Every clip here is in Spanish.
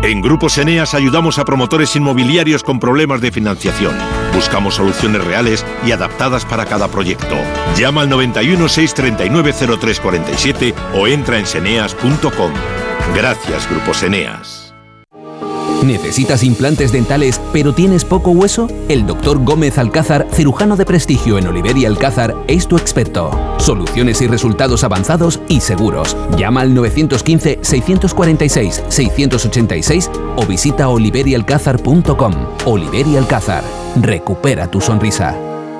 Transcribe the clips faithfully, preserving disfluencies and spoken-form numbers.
En Grupos Eneas ayudamos a promotores inmobiliarios con problemas de financiación. Buscamos soluciones reales y adaptadas para cada proyecto. Llama al noventa y uno, seiscientos treinta y nueve, cero tres cuarenta y siete o entra en seneas punto com. Gracias, Grupos Eneas. ¿Necesitas implantes dentales pero tienes poco hueso? El doctor Gómez Alcázar, cirujano de prestigio en Oliver y Alcázar, es tu experto. Soluciones y resultados avanzados y seguros. Llama al nueve uno cinco, seis cuatro seis, seis ocho seis o visita oliver y alcázar punto com. Oliver y Alcázar. Recupera tu sonrisa.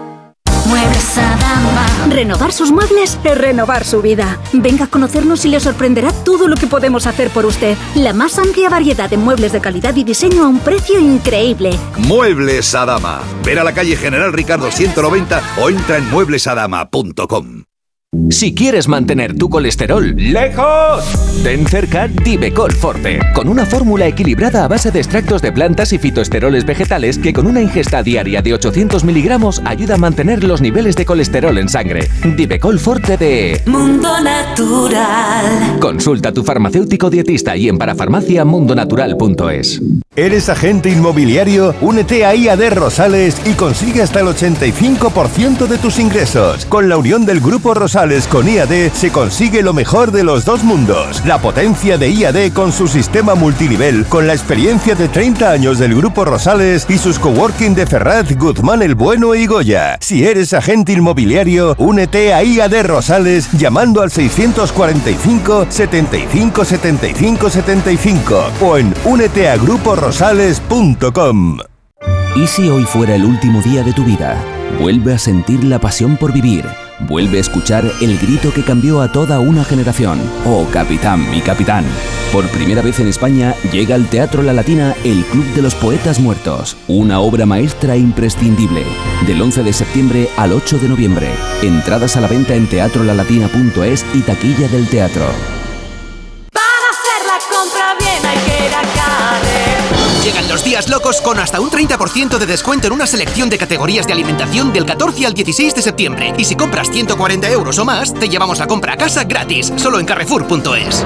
Muebles Adama. Renovar sus muebles es renovar su vida. Venga a conocernos y le sorprenderá todo lo que podemos hacer por usted. La más amplia variedad de muebles de calidad y diseño a un precio increíble. Muebles Adama. Ver a la calle General Ricardo ciento noventa o entra en muebles adama punto com. Si quieres mantener tu colesterol lejos, ten cerca Divecol Forte, con una fórmula equilibrada a base de extractos de plantas y fitoesteroles vegetales que con una ingesta diaria de ochocientos miligramos ayuda a mantener los niveles de colesterol en sangre. Divecol Forte de Mundo Natural. Consulta a tu farmacéutico dietista y en parafarmacia mundo natural punto es. ¿Eres agente inmobiliario? Únete a I A D Rosales y consigue hasta el ochenta y cinco por ciento de tus ingresos. Con la unión del Grupo Rosales con I A D se consigue lo mejor de los dos mundos. La potencia de I A D con su sistema multinivel, con la experiencia de treinta años del Grupo Rosales y sus coworking de Ferraz, Guzmán el Bueno y Goya. Si eres agente inmobiliario, únete a I A D Rosales llamando al seiscientos cuarenta y cinco, setenta y cinco, setenta y cinco, setenta y cinco o en únete a grupo rosales punto com. ¿Y si hoy fuera el último día de tu vida? Vuelve a sentir la pasión por vivir. Vuelve a escuchar el grito que cambió a toda una generación. Oh, capitán, mi capitán. Por primera vez en España llega al Teatro La Latina el Club de los Poetas Muertos. Una obra maestra imprescindible. Del once de septiembre al ocho de noviembre. Entradas a la venta en teatro la latina punto es y taquilla del teatro. Para hacer la compra bien hay que ir a Carrefour. Llegan los días locos con hasta un treinta por ciento de descuento en una selección de categorías de alimentación del catorce al dieciséis de septiembre. Y si compras ciento cuarenta euros o más, te llevamos la compra a casa gratis, solo en carrefour punto es.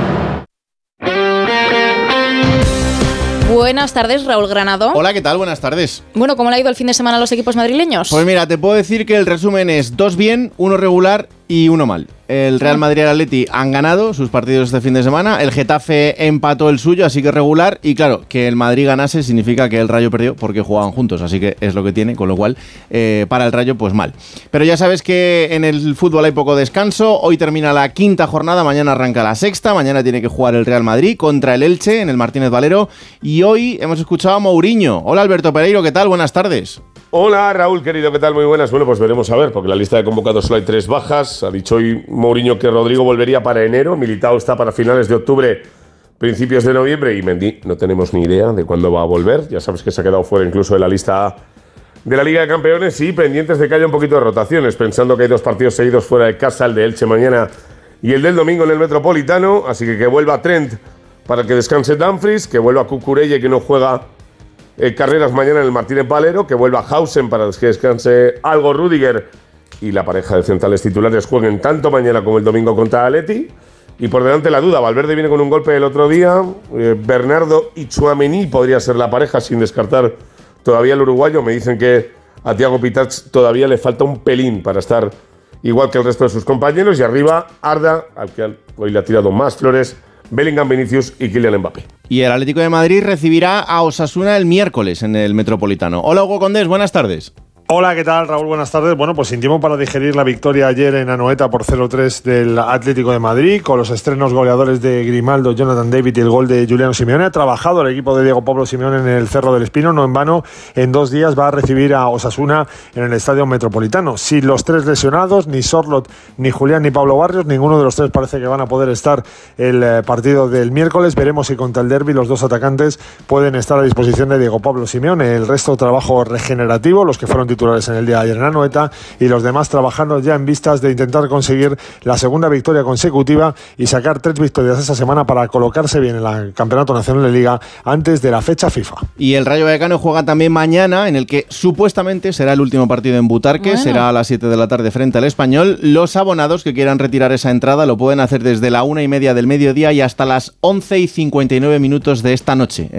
Buenas tardes, Raúl Granado. Hola, ¿qué tal? Buenas tardes. Bueno, ¿cómo le ha ido el fin de semana a los equipos madrileños? Pues mira, te puedo decir que el resumen es dos bien, uno regular y uno mal. El Real Madrid y el Atleti han ganado sus partidos este fin de semana, el Getafe empató el suyo, así que regular, y claro, que el Madrid ganase significa que el Rayo perdió porque jugaban juntos, así que es lo que tiene, con lo cual eh, para el Rayo pues mal. Pero ya sabes que en el fútbol hay poco descanso, hoy termina la quinta jornada, mañana arranca la sexta, mañana tiene que jugar el Real Madrid contra el Elche en el Martínez Valero, y hoy hemos escuchado a Mourinho. Hola Alberto Pereiro, ¿qué tal? Buenas tardes. Hola Raúl, querido, ¿qué tal? Muy buenas. Bueno, pues veremos a ver, porque en la lista de convocados solo hay tres bajas. Ha dicho hoy Mourinho que Rodrigo volvería para enero, Militao está para finales de octubre, principios de noviembre, y Mendy no tenemos ni idea de cuándo va a volver. Ya sabes que se ha quedado fuera incluso de la lista A de la Liga de Campeones, y pendientes de que haya un poquito de rotaciones, pensando que hay dos partidos seguidos fuera de casa, el de Elche mañana y el del domingo en el Metropolitano, así que que vuelva Trent para que descanse Dumfries, que vuelva Cucurella, que no juega Eh, carreras mañana en el Martínez Valero, que vuelva Hausen para que descanse algo Rüdiger y la pareja de centrales titulares jueguen tanto mañana como el domingo contra Atleti. Y por delante la duda, Valverde viene con un golpe el otro día, eh, Bernardo y Tchouaméni podría ser la pareja sin descartar todavía el uruguayo. Me dicen que a Thiago Pitach todavía le falta un pelín para estar igual que el resto de sus compañeros, y arriba Arda, al que hoy le ha tirado más flores, Bellingham, Vinicius y Kylian Mbappé. Y el Atlético de Madrid recibirá a Osasuna el miércoles en el Metropolitano. Hola Hugo Condés, buenas tardes. Hola, ¿qué tal, Raúl? Buenas tardes. Bueno, pues sin tiempo para digerir la victoria ayer en Anoeta por cero tres del Atlético de Madrid, con los estrenos goleadores de Grimaldo, Jonathan David y el gol de Juliano Simeone. Ha trabajado el equipo de Diego Pablo Simeone en el Cerro del Espino, no en vano. En dos días va a recibir a Osasuna en el Estadio Metropolitano. Sin los tres lesionados, ni Sorloth, ni Julián, ni Pablo Barrios, ninguno de los tres parece que van a poder estar el partido del miércoles. Veremos si contra el derbi los dos atacantes pueden estar a disposición de Diego Pablo Simeone. El resto trabajo regenerativo, los que fueron titulares en el día de ayer en Anoeta, y los demás trabajando ya en vistas de intentar conseguir la segunda victoria consecutiva y sacar tres victorias esta semana para colocarse bien en el Campeonato Nacional de Liga antes de la fecha FIFA. Y el Rayo Vallecano juega también mañana, en el que supuestamente será el último partido en Butarque, bueno. Será a las siete de la tarde frente al Español. Los abonados que quieran retirar esa entrada lo pueden hacer desde la una y media del mediodía y hasta las once y cincuenta y nueve minutos de esta noche.